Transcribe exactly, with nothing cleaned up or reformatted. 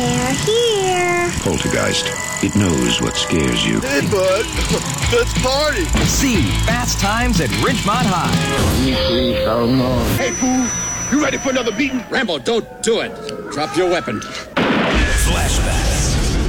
They're here. Poltergeist. It knows what scares you. Hey, bud. Let's party. See Fast Times at Ridgemont High. Hey, fool. You ready for another beating? Rambo, don't do it. Drop your weapon. Flashback.